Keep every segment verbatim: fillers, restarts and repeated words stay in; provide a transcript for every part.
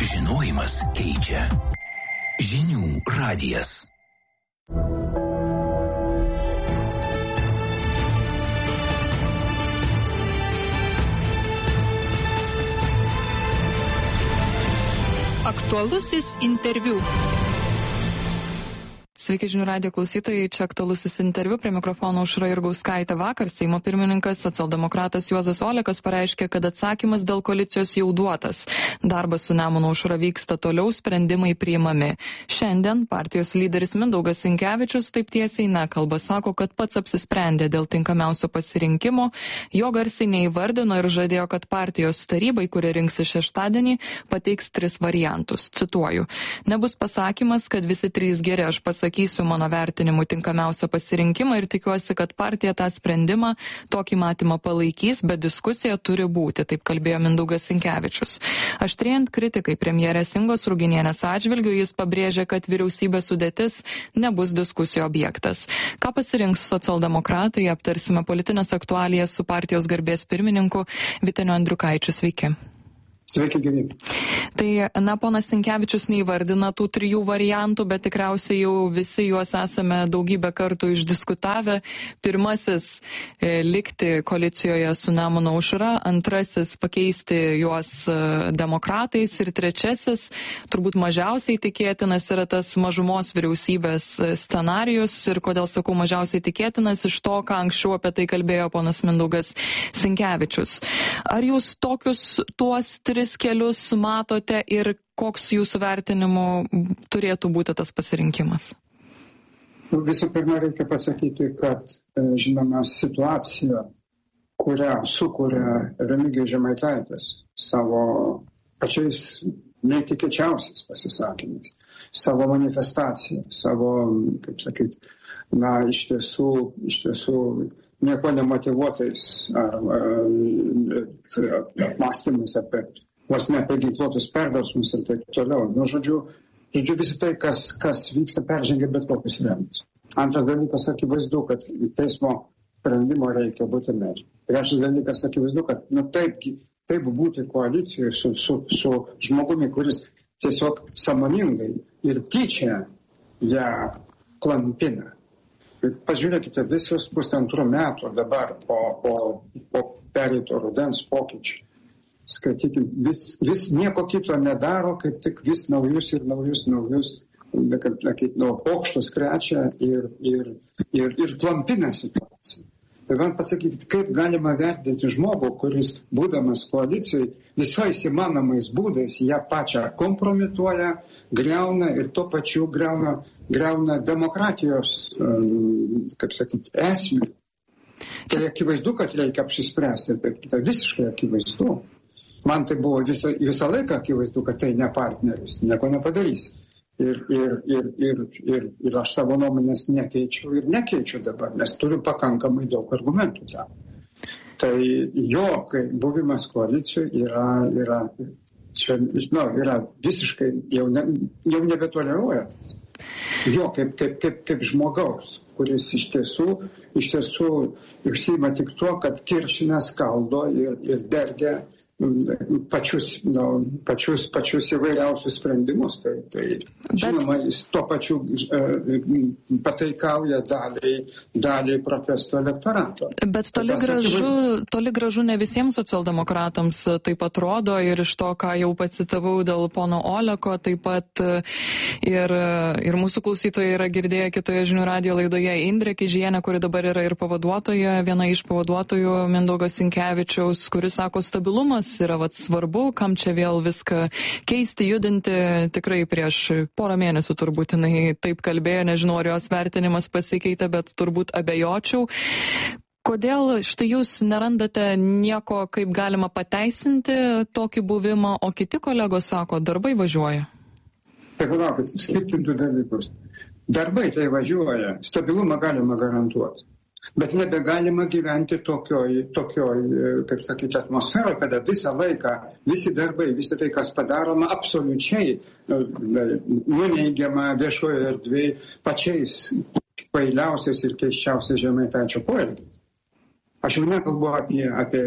Žinojimas keičia. Žinių radijas. Aktualusis interviu. Sveiki žinių radijo klausytojai, čia aktualusis interviu, prie mikrofono Aušra Jurgauskaitė. Vakar Seimo pirmininkas, socialdemokratas Juozas Olekas pareiškė, kad atsakymas dėl koalicijos jau duotas. Darbas su Nemuno aušra vyksta toliau, sprendimai priimami. Šiandien partijos lyderis Mindaugas Sinkevičius taip tiesiai nekalba, sako, kad pats apsisprendė dėl tinkamiausio pasirinkimo, jo garsiai neįvardino ir žadėjo, kad partijos tarybai, kuri rinksi šeštadienį, pateiks tris variantus. Cituoju, nebus pasakymas, kad visi trys geri, aš pasakysiu mano vertinimu tinkamiausią pasirinkimą ir tikiuosi, kad partija tą sprendimą, tokį matymą palaikys, bet diskusija turi būti, taip kalbėjo Mindaugas Sinkevičius. Aštrėjant kritikai premjerės Ingos Ruginienės atžvilgiu, jis pabrėžė, kad vyriausybės sudėtis nebus diskusijų objektas. Ką pasirinks socialdemokratai, aptarsime politinės aktualijas su partijos garbės pirmininku Vyteniu Andriukaičiu. Sveiki. Sveiki, gyvi. Tai, na, ponas Sinkevičius neįvardina tų trijų variantų, bet tikriausiai jau visi juos esame daugybę kartų išdiskutavę. Pirmasis e, - likti koalicijoje su Nemuno aušra, antrasis - pakeisti juos e, demokratais ir trečiasis, turbūt mažiausiai tikėtinas, yra tas mažumos vyriausybės scenarijus. Ir kodėl sakau mažiausiai tikėtinas, iš to, ką anksčiau apie tai kalbėjo ponas Mindaugas Sinkevičius. Ar jūs tokius tuos tris kelius matote ir koks jūsų vertinimu turėtų būti tas pasirinkimas? Visų pirma, reikia pasakyti, kad, žinoma, situacija, kurią sukuria Remigijus Žemaitaitis savo pačiais netikėčiausiais pasisakymais, savo manifestacija, savo, kaip sakyt, na, iš tiesų, iš tiesų, nieko nemotyvuotais apmąstymais apie vos ne apie ginkluotus perversmus ir taip toliau. Nu, žodžiu, žodžiu visi tai, kas, kas vyksta, peržengia bet kokius rėmus. Antras dalykas, akivaizdu, kad teismo sprendimo reikia būtinai. Trečias dalykas, akivaizdu, kad nu, taip, taip būti koalicijoje su, su, su žmogumi, kuris tiesiog sąmoningai ir tyčia ją klampina. Pažiūrėkite, visus pusantrų metų dabar po, po, po pereito rudens pokyčių. Skaitykime, vis, vis nieko kito nedaro, kaip tik vis naujus ir naujus, naujus, kaip sakyti, nuo pokštus krečia ir, ir, ir, ir klampina situaciją. Tai man pasakyti, kaip galima vertinti žmogų, kuris, būdamas koalicijai, visais įmanomais būdais ją pačią kompromituoja, greuna ir tuo pačiu greuna, greuna demokratijos, kaip sakyti, esmę. Tai akivaizdu, kad reikia apsispręsti, tai visiškai akivaizdu. Man tai buvo visą, visą laiką akivaizdu, kad tai ne partneris, nieko nepadarys. Ir, ir, ir, ir, ir, ir aš savo nuomonės nekeičiu ir nekeičiu dabar, nes turiu pakankamai daug argumentų tam. Tai jo, kai buvimas koalicijoje yra, yra, nu, yra visiškai jau, ne, jau nebetoleruoja. Jo, kaip, kaip, kaip, kaip žmogaus, kuris iš tiesų, iš tiesų užsiima tik tuo, kad kiršina, skaldo ir, ir dergia pačius, nu, pačius, pačius įvairiausius sprendimus. Tai, tai žinoma, jis tuo pačiu e, pataikauja daliai, daliai protesto elektorato. Bet toli gražu, toli gražu ne visiems socialdemokratams taip atrodo ir iš to, ką jau pacitavau dėl pono Oleko, taip pat ir, ir mūsų klausytojai yra girdėję kitoje žinių radijo laidoje Indrė Kižienė, kuri dabar yra ir pavaduotoja, viena iš pavaduotojų Mindaugo Sinkevičiaus, kuris sako, stabilumas yra vat svarbu, kam čia vėl viską keisti, judinti. Tikrai prieš porą mėnesių turbūt jinai taip kalbėjo, nežinau, ar jos vertinimas pasikeitė, bet turbūt abejočiau. Kodėl štai jūs nerandate nieko, kaip galima pateisinti tokį buvimą, o kiti kolegos sako, darbai važiuoja? Tai palaukit, skirtintų dalykus. Darbai tai važiuoja, stabilumą galima garantuoti. Bet nebegalima gyventi tokioj, tokioj, kaip sakyti, atmosferoje, kada visą laiką, visi darbai, visi tai, kas padaroma, absoliučiai nuneigiama viešoje erdvėje pačiais kvailiausiais ir keiščiausiais Žemaitaičio poelgiais. Aš jau nekalbu apie, apie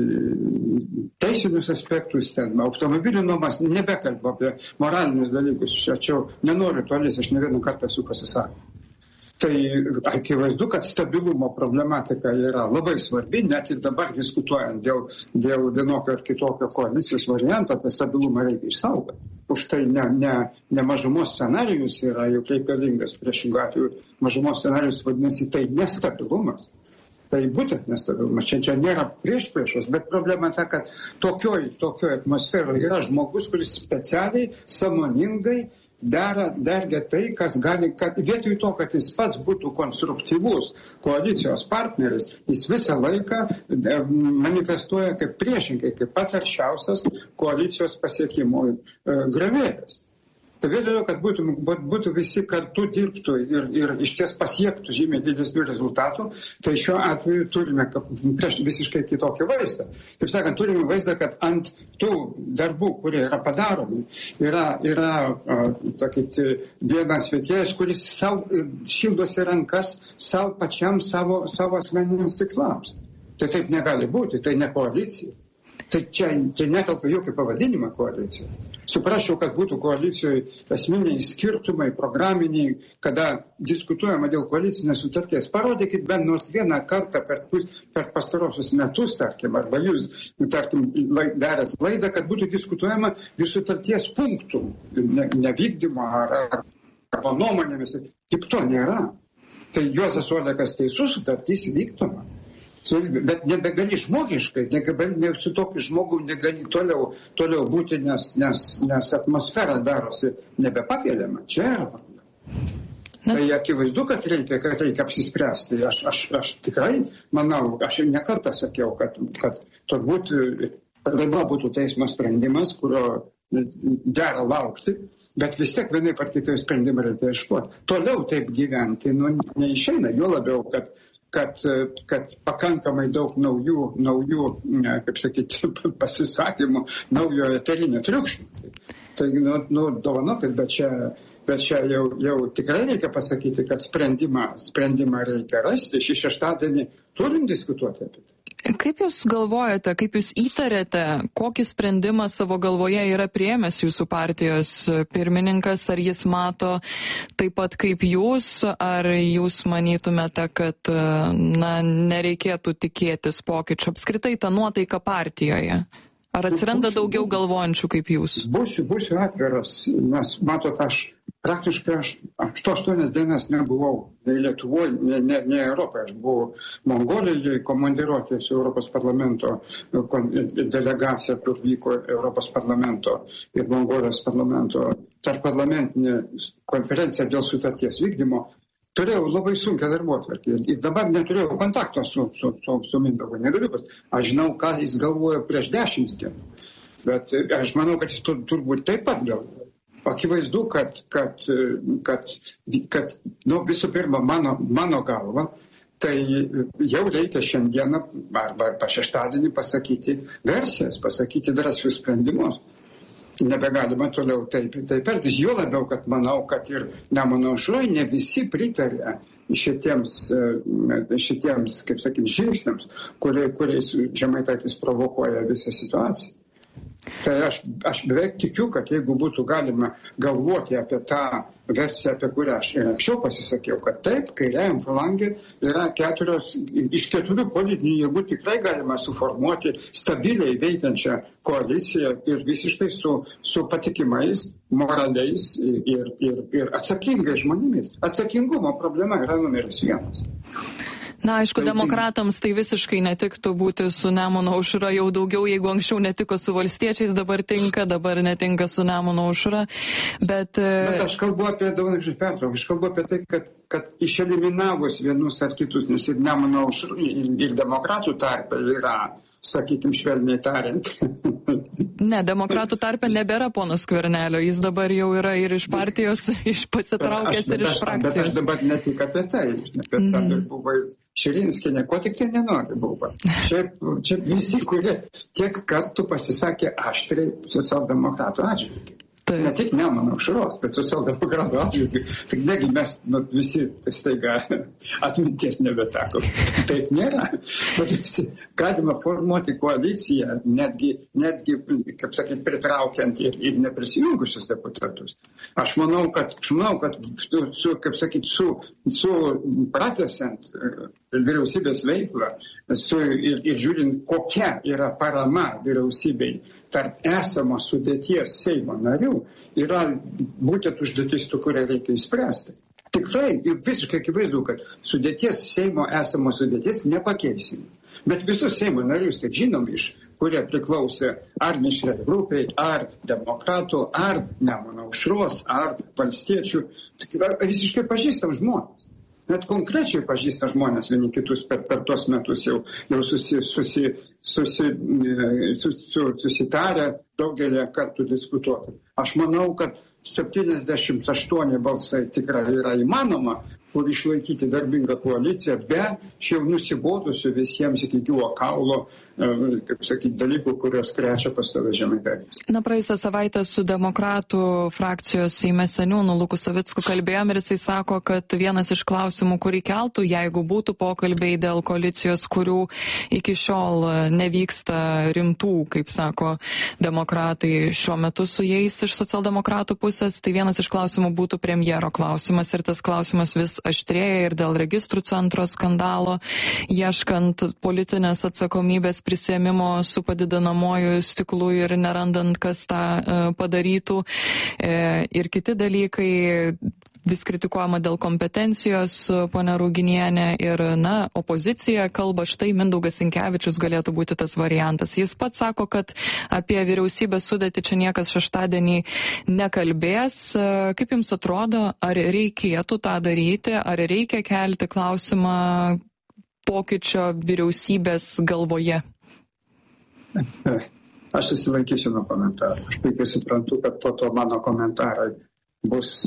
teisinius aspektus, ten, automobilių nuomas, nebekalbu apie moralinius dalykus. Aš jau nenoriu tolės, aš ne vieną kartą esu pasisakęs. Tai akivaizdu, kad stabilumo problematika yra labai svarbi, net ir dabar diskutuojant dėl, dėl vienokio ar kitokio koalicijos varianto, tą stabilumą reikia išsaugoti. Už tai ne, ne, ne mažumos scenarijus yra jau reikalingas, priešingų atveju mažumos scenarijus vadinasi tai nestabilumas. Tai būtent nestabilumas. Čia, čia nėra prieš priešos, bet problema ta, kad tokioj, tokioj atmosferoje yra žmogus, kuris specialiai, sąmoningai dera, dergia tai, kas gali, kad vietoj to, kad jis pats būtų konstruktyvus koalicijos partneris, jis visą laiką manifestuoja kaip priešingai, kaip pats aršiausias koalicijos pasiekimų gravėjas. Tai vietoj to, kad būtų, būtų visi kartu dirbtų ir, ir iš ties pasiektų žymiai didesnių rezultatų, tai šiuo atveju turime prieš visiškai kitokį vaizdą. Kaip sakant, turime vaizdą, kad ant tų darbų, kurie yra padaromi, yra, yra sakyti, vienas veikėjas, kuris sau, šildosi rankas savo pačiam savo, savo asmeniniams tikslams. Tai taip negali būti, tai ne koalicija. Tai čia, čia netelpa jokio pavadinimą koalicijos. Suprasčiau, kad būtų koalicijoje esminiai skirtumai, programiniai, kada diskutuojama dėl koalicinės sutarties. Parodykit bent nors vieną kartą per, per pastarosius metus, tarkim, arba jūs, tarkim, darėt laidą, kad būtų diskutuojama jų sutarties punktų, ne, nevykdymo ar, ar, arba nuomonėmis. Tik to nėra. Tai Juozas Olekas teisus, sutartys vykdoma. Bet nebegali žmogiškai, ne, su tokiu žmogu negali toliau, toliau būti, nes, nes, nes atmosfera darosi nebepakeliama. Čia yra problema. Tai akivaizdu, kad reikia, kad reikia apsispręsti. Aš, aš, aš tikrai manau, aš jau nekartą sakiau, kad, kad turbūt riba būtų teismo sprendimas, kurio dera laukti, bet vis tiek vienai par kitai sprendimą reikia ieškoti. Toliau taip gyventi nu, neišeina, jo labiau, kad Kad, kad pakankamai daug naujų, naujų kaip sakyti, pasisakymų, naujo eterinio triukšmo. Tai, nu, nu dovanokit, bet čia, bet čia jau, jau tikrai reikia pasakyti, kad sprendimą, sprendimą reikia rasti. Šį šeštadienį turim diskutuoti apie tai. Kaip Jūs galvojate, kaip Jūs įtarėte, kokį sprendimą savo galvoje yra priėmęs Jūsų partijos pirmininkas, ar jis mato taip pat kaip Jūs, ar Jūs manytumėte, kad na, nereikėtų tikėtis pokyčių, apskritai ta nuotaika partijoje? Ar atsiranda būsiu, daugiau galvojančių kaip Jūs? Būsiu, būsiu atviras, nes matot, aš praktiškai aš aštuonias dienas nebuvau nei Lietuvoje, nei, nei, nei Europoje. Aš buvau Mongolijoje komandiruotė su Europos parlamento delegacija, kur vyko Europos parlamento ir Mongolijos parlamento tarp parlamentinė konferencija dėl sutarties vykdymo. Turėjau labai sunkią darbotvarkę ir dabar neturėjau kontakto su, su, su, su Mindaugu. Negaliu pas. Aš žinau, ką jis galvojo prieš dešimt dienų, bet aš manau, kad jis tur, turbūt taip pat galvoja. Akivaizdu, kad, kad, kad, kad nu, visų pirma, mano, mano galva, tai jau reikia šiandieną arba šeštadienį pasakyti versijas, pasakyti drąsius sprendimus. Nebegalima toliau taip, taip elgtis. Jo labiau, kad manau, kad ir Nemuno aušroje ne visi pritarė šitiems, šitiems kaip sakyti, žingsniams, kurie, kuriais Žemaitaitis provokuoja visą situaciją. Tai aš, aš beveik tikiu, kad jeigu būtų galima galvoti apie tą versiją, apie kurią aš ir anksčiau pasisakiau, kad taip, kairiajam falangė yra keturios, iš keturių politinių jėgų tikrai galima suformuoti stabiliai veikiančią koaliciją ir visiškai su, su patikimais, moraliais ir, ir, ir atsakingais žmonėmis. Atsakingumo problema yra numeris vienas. Na, aišku, demokratams tai visiškai netiktų būti su Nemuno aušra jau daugiau, jeigu anksčiau netiko su valstiečiais, dabar tinka, dabar netinka su Nemuno aušra, bet... Bet aš kalbu apie, daug pertrauk, aš kalbu apie tai, kad, kad išeliminavus vienus ar kitus, nes ir Nemuno aušra, ir, ir demokratų tarpe yra, sakykim, švelniai tariant. Ne, demokratų tarpe nebėra pono Skvernelio, jis dabar jau yra ir iš partijos, iš pasitraukęs aš, ir iš frakcijos. Bet aš dabar ne tik apie tai, apie mm. tai buvo Širinskienė, ko tik tai nenori buvo. Čia, čia visi, kurie tiek kartų pasisakė aštriai socialdemokratų atžvilgiu. Tai. Ne tik Nemuno aušros, bet socialdemokratų atžvilgiu. Tik negi mes nu, visi tai staiga atminties nebeteko. Taip nėra. Bet visi galima formuoti koaliciją, netgi, netgi kaip sakyti, pritraukiant ir, ir neprisijungusius deputatus. Aš manau, kad, aš manau, kad su, kaip sakyti, su, su pratęsiant vyriausybės veiklą su, ir, ir žiūrint, kokia yra parama vyriausybei tarp esamo sudėties Seimo narių, yra būtent užduotis, kurią reikia įspręsti. Tikrai visiškai akivaizdu, kad sudėties Seimo esamo sudėties nepakeisim. Bet visus Seimo narius, tai žinom, iš kurie priklausė ar mišriai grupiai, ar demokratų, ar Nemuno aušros, ar valstiečių, visiškai pažįstam žmonės. Net konkrečiai pažįsta žmonės vieni kitus per, per tuos metus jau, jau susi, susi, susi, susi, susitarę daugelį kartų diskutuoti. Aš manau, kad septyniasdešimt aštuoni balsai tikrai yra įmanoma, kur išlaikyti darbingą koaliciją, be šiau nusibodusių visiems iki gyvo kaulo, kaip sakyti, dalykų, kurios krečia pastovę Žemaitaitį. Na, praėjusią savaitę su demokratų frakcijos Seime seniūnu Luku Savicku kalbėjom ir jisai sako, kad vienas iš klausimų, kurį keltų, jeigu būtų pokalbiai dėl koalicijos, kurių iki šiol nevyksta rimtų, kaip sako demokratai šiuo metu su jais iš socialdemokratų pusės, tai vienas iš klausimų būtų premjero klausimas ir tas klausimas vis aštrėja ir dėl registrų centro skandalo, ieškant politinės atsakomybės prisėmimo su padidinamuoju stiklu ir nerandant, kas tą e, padarytų. E, ir kiti dalykai, vis kritikuojama dėl kompetencijos, ponia Ruginienė, ir, na, opozicija kalba, štai Mindaugas Sinkevičius galėtų būti tas variantas. Jis pats sako, kad apie vyriausybės sudėtį čia niekas šeštadienį nekalbės. Kaip jums atrodo, ar reikėtų tą daryti, ar reikia kelti klausimą pokyčio vyriausybės galvoje? Aš įsilaikysiu nuo komentarų. Aš puikiai suprantu, kad po to mano komentarai bus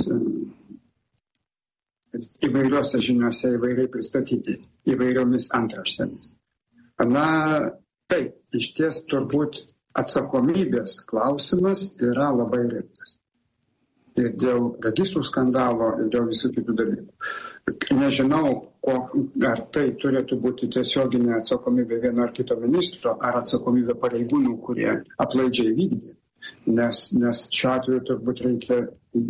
įvairiuose žiniuose įvairiai pristatyti, įvairiomis antraštėmis. Na, taip, iš ties turbūt atsakomybės klausimas yra labai rimtas. Ir dėl registrų skandalo, ir dėl visų kitų dalykų. Nežinau, ko, ar tai turėtų būti tiesioginė atsakomybė vieno ar kito ministro, ar atsakomybė pareigūnų, kurie aplaidžiai vykdė. Nes, nes šiuo atveju turbūt reikia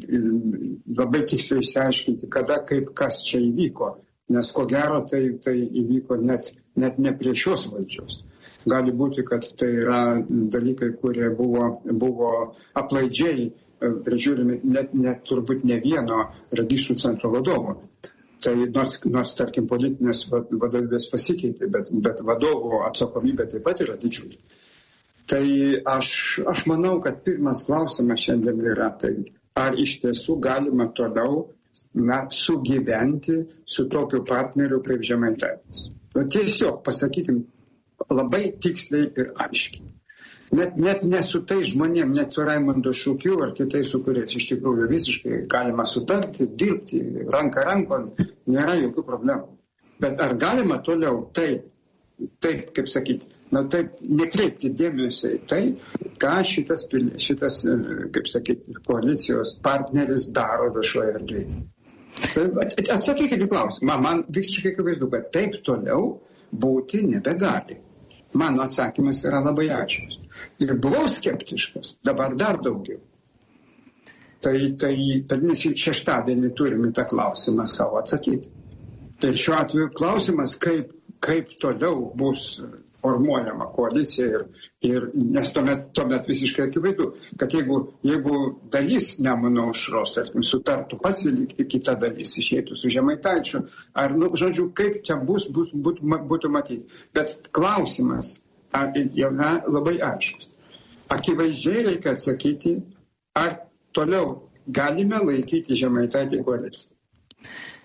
labai tiksliai išsiaiškinti, kada, kaip, kas čia įvyko. Nes ko gero tai, tai įvyko net, net ne prie šios valdžios. Gali būti, kad tai yra dalykai, kurie buvo, buvo aplaidžiai prižiūrimi net, net turbūt ne vieno registrų centro vadovo. Tai nors, nors tarkim, politinės vadovybės pasikeitė, bet, bet vadovo atsakomybė taip pat yra didžiulė. Tai aš, aš manau, kad pirmas klausimas šiandien yra tai, ar iš tiesų galima toliau na, sugyventi su tokiu partneriu kaip Žemaitaitis. Tiesiog pasakykim labai tiksliai ir aiškiai. Net, net ne su tai žmonėm, net su Raimundu Šukiu ar kitais, su kuriais iš tikrųjų visiškai galima sutarti, dirbti, ranka rankon, nėra jokių problemų. Bet ar galima toliau taip, taip kaip sakyti, na taip, nekreipti dėmesio į tai, ką šitas, šitas kaip sakyti, koalicijos partneris daro viešoje erdvėje. Atsakykite klausimą. Man visiškai akivaizdu, kad taip toliau būti nebegali. Mano atsakymas yra labai aiškus. Ir buvau skeptiškas, dabar dar daugiau. Tai, tai, tai mes šeštadienį turime tą klausimą savo atsakyti. Tai šiuo atveju klausimas, kaip, kaip toliau bus formuojama koalicija ir, ir nes tuomet, tuomet visiškai akivaizdu, kad jeigu, jeigu dalis Nemuno aušros, tarkim, sutartų pasilikti, kita dalis išeitų su Žemaitaičiu, ar, nu, žodžiu, kaip čia bus, bus būt, būtų matyti. Bet klausimas jau yra labai aiškus. Akivaizdžiai reikia atsakyti, ar toliau galime laikyti Žemaitaitį koaliciją.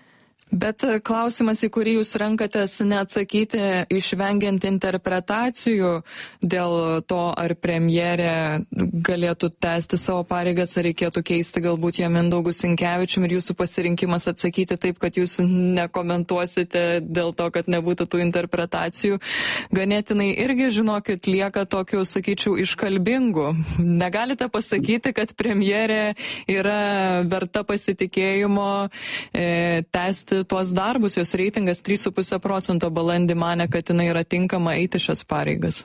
Bet klausimas, į kurį jūs renkatės neatsakyti, išvengiant interpretacijų dėl to, ar premjerė galėtų tęsti savo pareigas, ar reikėtų keisti galbūt ją Mindaugu Sinkevičiumi, ir jūsų pasirinkimas atsakyti taip, kad jūs nekomentuosite dėl to, kad nebūtų tų interpretacijų, ganėtinai irgi, žinokit, lieka tokiu, sakyčiau, iškalbingu. Negalite pasakyti, kad premjerė yra verta pasitikėjimo e, tęsti tuos darbus, jos reitingas trys su puse procento balandį manė, kad jinai yra tinkama eiti šias pareigas.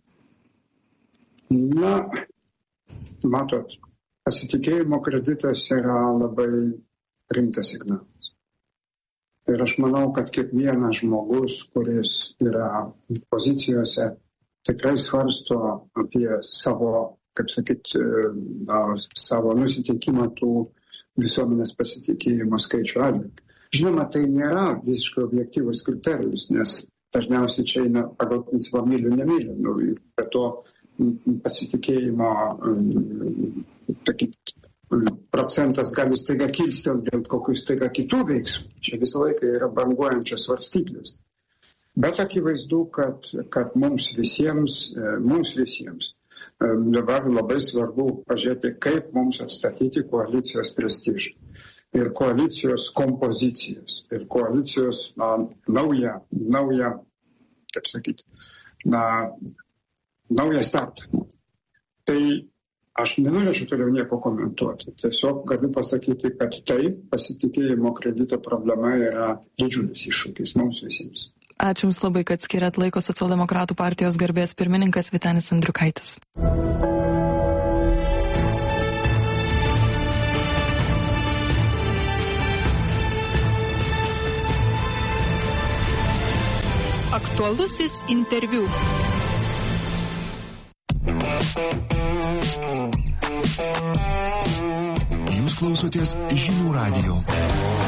Na, matot, pasitikėjimo kreditas yra labai rimtas signalas. Ir aš manau, kad kiekvienas žmogus, kuris yra pozicijose, tikrai svarsto apie savo, kaip sakyt, savo nusiteikimą tų visuomenės pasitikėjimo skaičių atžvilgiu. Žinoma, tai nėra visiškai objektyvus kriterijus, nes dažniausiai čia eina pagal principą myliu, nemyliu. Nu, be to pasitikėjimo takyt, procentas gali staiga kilstelti dėl kokių staiga kitų veiksmų. Čia visą laiką yra banguojančios svarstyklės. Bet akivaizdu, kad, kad mums visiems, mums visiems dabar labai svarbu pažiūrėti, kaip mums atstatyti koalicijos prestižą. Ir koalicijos kompozicijas, ir koalicijos na, naują, naują, kaip sakyti, na, naują startą. Tai aš nenorėčiau toliau nieko komentuoti. Tiesiog galiu pasakyti, kad tai pasitikėjimo kredito problema yra didžiulis iššūkis mums visiems. Ačiū Jums labai, kad skiriat laiko. Socialdemokratų partijos garbės pirmininkas Vytenis Andriukaitis. Aktualusis interviu. Jūs klausotės Žinių radijo.